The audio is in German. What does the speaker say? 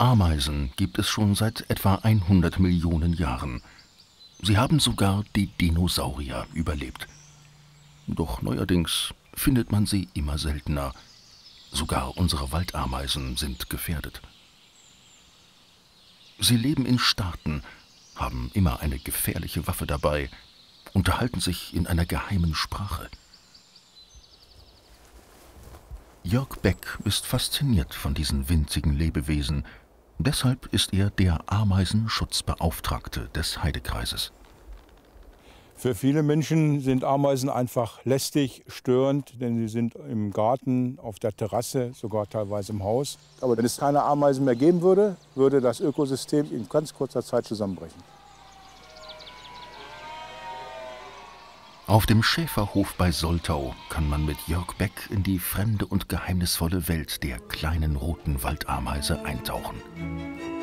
Ameisen gibt es schon seit etwa 100 Millionen Jahren. Sie haben sogar die Dinosaurier überlebt. Doch neuerdings findet man sie immer seltener. Sogar unsere Waldameisen sind gefährdet. Sie leben in Staaten, haben immer eine gefährliche Waffe dabei, unterhalten sich in einer geheimen Sprache. Jörg Beck ist fasziniert von diesen winzigen Lebewesen. Deshalb ist er der Ameisenschutzbeauftragte des Heidekreises. Für viele Menschen sind Ameisen einfach lästig, störend, denn sie sind im Garten, auf der Terrasse, sogar teilweise im Haus. Aber wenn es keine Ameisen mehr geben würde, würde das Ökosystem in ganz kurzer Zeit zusammenbrechen. Auf dem Schäferhof bei Soltau kann man mit Jörg Beck in die fremde und geheimnisvolle Welt der kleinen roten Waldameise eintauchen.